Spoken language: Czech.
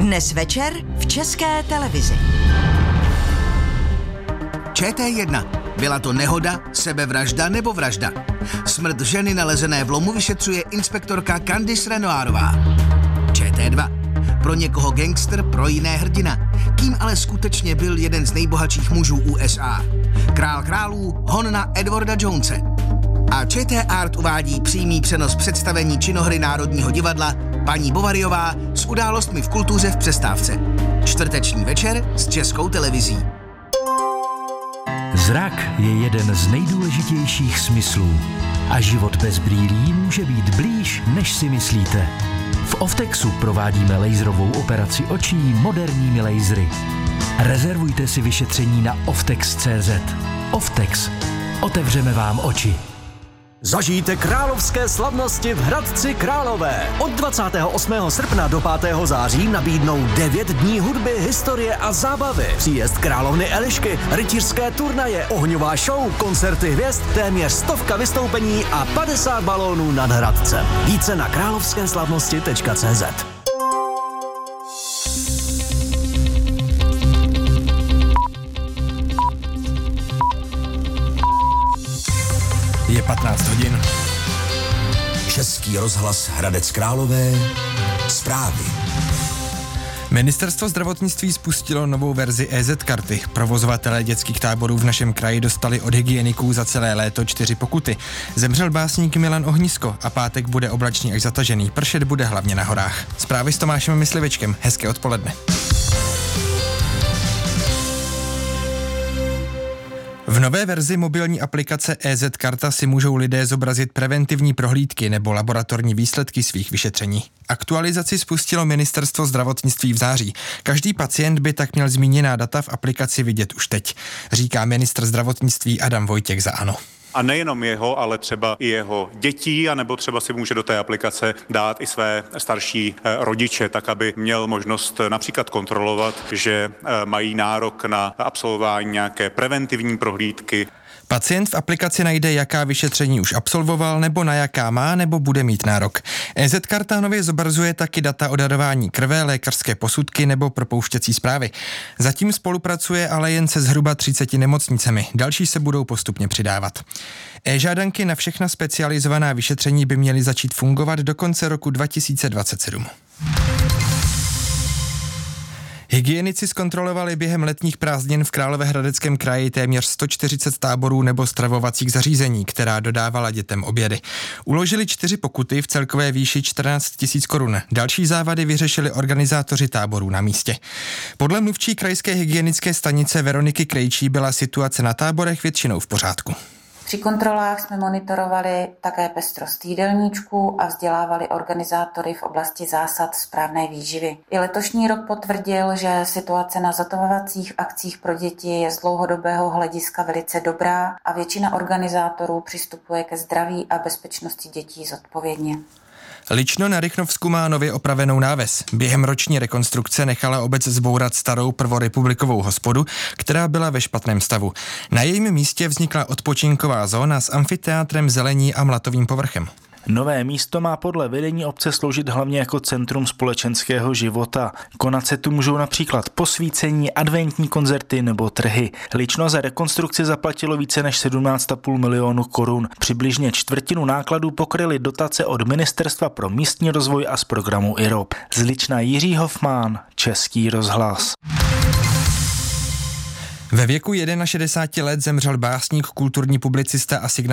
Dnes večer v České televizi. ČT1. Byla to nehoda, sebevražda nebo vražda? Smrt ženy nalezené v lomu vyšetřuje inspektorka Candice Renoirová. ČT2. Pro někoho gangster, pro jiné hrdina. Kým ale skutečně byl jeden z nejbohatších mužů USA? Král králů, hon na Edwarda Jonese. A ČT Art uvádí přímý přenos představení činohry Národního divadla Paní Bovaryová s událostmi v kultuře v přestávce. Čtvrteční večer s Českou televizí. Zrak je jeden z nejdůležitějších smyslů a život bez brýlí může být blíž, než si myslíte. V Oftexu provádíme laserovou operaci očí moderními lasery. Rezervujte si vyšetření na oftex.cz. Oftex. Otevřeme vám oči. Zažijte královské slavnosti v Hradci Králové. Od 28. srpna do 5. září nabídnou 9 dní hudby, historie a zábavy. Příjezd královny Elišky, rytířské turnaje, ohňová show, koncerty hvězd, téměř 100 vystoupení a 50 balónů nad Hradcem. Více na královskéslavnosti.cz. Je 15 hodin. Český rozhlas Hradec Králové. Zprávy. Ministerstvo zdravotnictví spustilo novou verzi EZ-karty. Provozovatelé dětských táborů v našem kraji dostali od hygieniků za celé léto 4 pokuty. Zemřel básník Milan Ohnisko a pátek bude oblačný až zatažený. Pršet bude hlavně na horách. Zprávy s Tomášem Myslivečkem. Hezké odpoledne. V nové verzi mobilní aplikace EZ-karta si můžou lidé zobrazit preventivní prohlídky nebo laboratorní výsledky svých vyšetření. Aktualizaci spustilo Ministerstvo zdravotnictví v září. Každý pacient by tak měl zmíněná data v aplikaci vidět už teď, říká ministr zdravotnictví Adam Vojtěch za ANO. A nejenom jeho, ale třeba i jeho dětí, anebo třeba si může do té aplikace dát i své starší rodiče, tak aby měl možnost například kontrolovat, že mají nárok na absolvování nějaké preventivní prohlídky. Pacient v aplikaci najde, jaká vyšetření už absolvoval, nebo na jaká má, nebo bude mít nárok. EZ-karta nově zobrazuje taky data o darování krve, lékařské posudky nebo propouštěcí zprávy. Zatím spolupracuje ale jen se zhruba 30 nemocnicemi. Další se budou postupně přidávat. E-žádanky na všechna specializovaná vyšetření by měly začít fungovat do konce roku 2027. Hygienici zkontrolovali během letních prázdnin v Královéhradeckém kraji téměř 140 táborů nebo stravovacích zařízení, která dodávala dětem obědy. Uložili 4 pokuty v celkové výši 14 000 korun. Další závady vyřešili organizátoři táborů na místě. Podle mluvčí krajské hygienické stanice Veroniky Krejčí byla situace na táborech většinou v pořádku. Při kontrolách jsme monitorovali také pestrost jídelníčků a vzdělávali organizátory v oblasti zásad správné výživy. I letošní rok potvrdil, že situace na zatovovacích akcích pro děti je z dlouhodobého hlediska velice dobrá a většina organizátorů přistupuje ke zdraví a bezpečnosti dětí zodpovědně. Lično na Rychnovsku má nově opravenou náves. Během roční rekonstrukce nechala obec zbourat starou prvorepublikovou hospodu, která byla ve špatném stavu. Na jejím místě vznikla odpočinková zóna s amfiteátrem, zelení a mlatovým povrchem. Nové místo má podle vedení obce sloužit hlavně jako centrum společenského života. Konat se tu můžou například posvícení, adventní koncerty nebo trhy. Lično za rekonstrukci zaplatilo více než 17,5 milionu korun. Přibližně čtvrtinu nákladů pokryly dotace od Ministerstva pro místní rozvoj a z programu IROP. Z Lična Jiří Hofmann, Český rozhlas. Ve věku 61 let zemřel básník, kulturní publicista a